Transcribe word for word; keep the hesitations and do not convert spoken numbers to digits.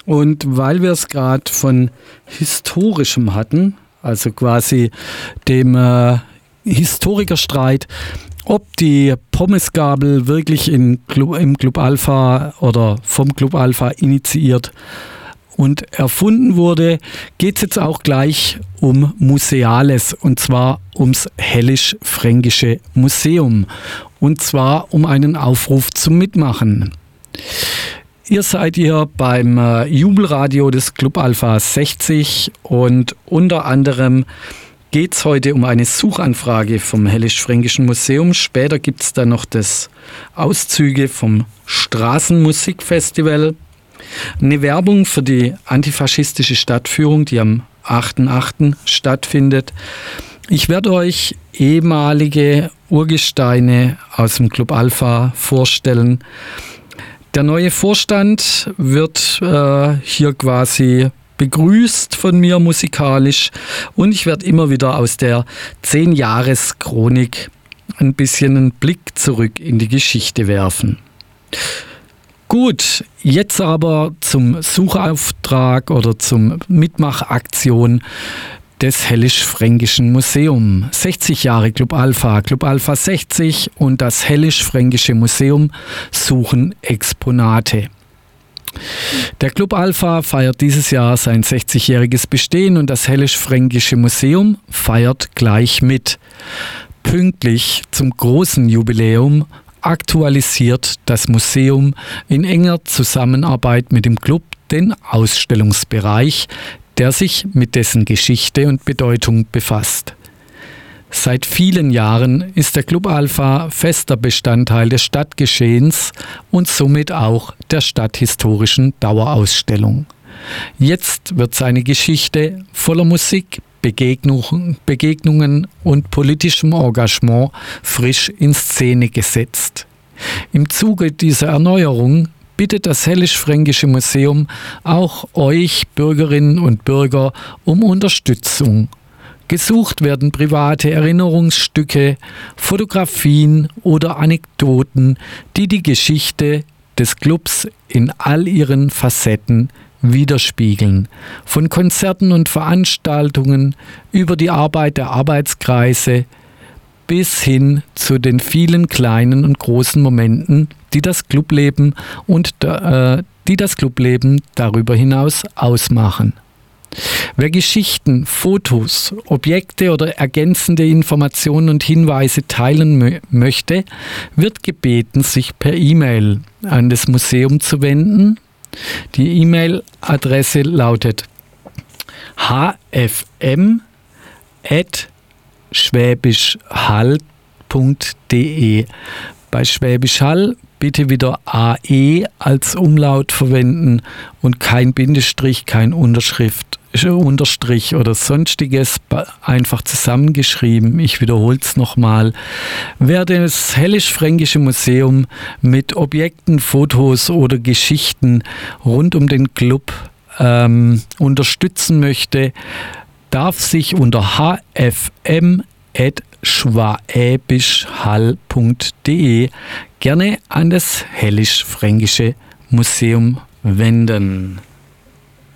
Und weil wir es gerade von Historischem hatten, also quasi dem äh, Historikerstreit, ob die Pommesgabel wirklich in Club, im Club Alpha oder vom Club Alpha initiiert und erfunden wurde, geht es jetzt auch gleich um Museales, und zwar ums Hällisch-Fränkische Museum, und zwar um einen Aufruf zum Mitmachen. Ihr seid hier beim äh, Jubelradio des Club Alpha sechzig und unter anderem geht es heute um eine Suchanfrage vom Hällisch-Fränkischen Museum. Später gibt es dann noch das Auszüge vom Straßenmusikfestival. Eine Werbung für die antifaschistische Stadtführung, die am achten achten stattfindet. Ich werde euch ehemalige Urgesteine aus dem Club Alpha vorstellen. Der neue Vorstand wird äh, hier quasi begrüßt von mir musikalisch und ich werde immer wieder aus der zehn-Jahres-Chronik ein bisschen einen Blick zurück in die Geschichte werfen. Gut, jetzt aber zum Suchauftrag oder zum Mitmachaktion des Hällisch-Fränkischen Museum. sechzig Jahre Club Alpha, Club Alpha sechzig und das Hällisch-Fränkische Museum suchen Exponate. Der Club Alpha feiert dieses Jahr sein sechzigjähriges Bestehen und das Hällisch-Fränkische Museum feiert gleich mit. Pünktlich zum großen Jubiläum aktualisiert das Museum in enger Zusammenarbeit mit dem Club den Ausstellungsbereich, der sich mit dessen Geschichte und Bedeutung befasst. Seit vielen Jahren ist der Club Alpha fester Bestandteil des Stadtgeschehens und somit auch der stadthistorischen Dauerausstellung. Jetzt wird seine Geschichte voller Musik, Begegnung, Begegnungen und politischem Engagement frisch in Szene gesetzt. Im Zuge dieser Erneuerung bittet das Hällisch-Fränkische Museum auch euch Bürgerinnen und Bürger um Unterstützung. Gesucht werden private Erinnerungsstücke, Fotografien oder Anekdoten, die die Geschichte des Clubs in all ihren Facetten widerspiegeln. Von Konzerten und Veranstaltungen über die Arbeit der Arbeitskreise bis hin zu den vielen kleinen und großen Momenten, die das Clubleben und äh, die das Clubleben darüber hinaus ausmachen. Wer Geschichten, Fotos, Objekte oder ergänzende Informationen und Hinweise teilen mö- möchte, wird gebeten, sich per E-Mail an das Museum zu wenden. Die E-Mail-Adresse lautet h f m at schwäbischhall punkt d e. Bei Schwäbisch Hall bitte wieder A E als Umlaut verwenden und kein Bindestrich, kein Unterschrift, Unterstrich oder sonstiges, einfach zusammengeschrieben. Ich wiederhole es nochmal. Wer das Hällisch-Fränkische Museum mit Objekten, Fotos oder Geschichten rund um den Club ähm, unterstützen möchte, darf sich unter h f m at schwäbischhall punkt d e gerne an das Hällisch-Fränkische Museum wenden.